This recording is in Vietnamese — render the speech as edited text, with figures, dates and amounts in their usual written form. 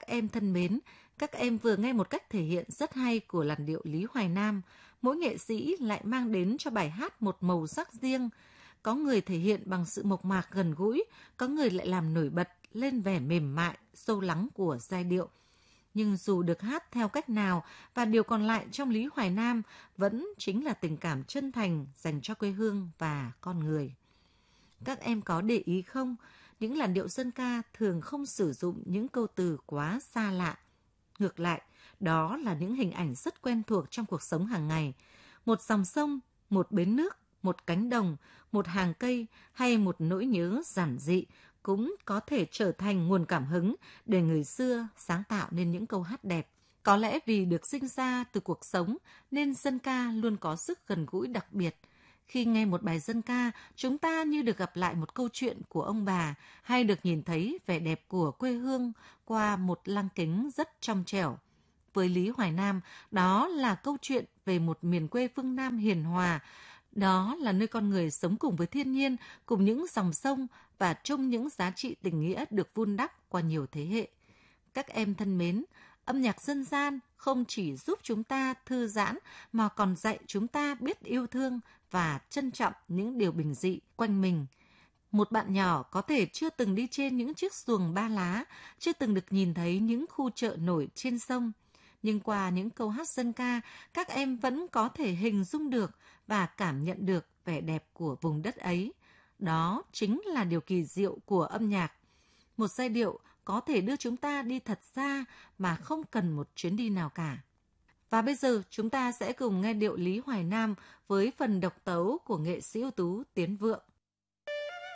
Các em thân mến, các em vừa nghe một cách thể hiện rất hay của làn điệu Lý Hoài Nam. Mỗi nghệ sĩ lại mang đến cho bài hát một màu sắc riêng. Có người thể hiện bằng sự mộc mạc gần gũi, có người lại làm nổi bật lên vẻ mềm mại, sâu lắng của giai điệu. Nhưng dù được hát theo cách nào và điều còn lại trong Lý Hoài Nam vẫn chính là tình cảm chân thành dành cho quê hương và con người. Các em có để ý không? Những làn điệu dân ca thường không sử dụng những câu từ quá xa lạ. Ngược lại, đó là những hình ảnh rất quen thuộc trong cuộc sống hàng ngày. Một dòng sông, một bến nước, một cánh đồng, một hàng cây hay một nỗi nhớ giản dị cũng có thể trở thành nguồn cảm hứng để người xưa sáng tạo nên những câu hát đẹp. Có lẽ vì được sinh ra từ cuộc sống nên dân ca luôn có sức gần gũi đặc biệt. Khi nghe một bài dân ca, chúng ta như được gặp lại một câu chuyện của ông bà hay được nhìn thấy vẻ đẹp của quê hương qua một lăng kính rất trong trẻo. Với Lý Hoài Nam, đó là câu chuyện về một miền quê phương Nam hiền hòa. Đó là nơi con người sống cùng với thiên nhiên, cùng những dòng sông và trông những giá trị tình nghĩa được vun đắp qua nhiều thế hệ. Các em thân mến, âm nhạc dân gian không chỉ giúp chúng ta thư giãn mà còn dạy chúng ta biết yêu thương và trân trọng những điều bình dị quanh mình. Một bạn nhỏ có thể chưa từng đi trên những chiếc xuồng ba lá, chưa từng được nhìn thấy những khu chợ nổi trên sông. Nhưng qua những câu hát dân ca, các em vẫn có thể hình dung được và cảm nhận được vẻ đẹp của vùng đất ấy. Đó chính là điều kỳ diệu của âm nhạc. Một giai điệu có thể đưa chúng ta đi thật xa mà không cần một chuyến đi nào cả. Và bây giờ chúng ta sẽ cùng nghe điệu Lý Hoài Nam với phần độc tấu của nghệ sĩ ưu tú Tiến Vượng.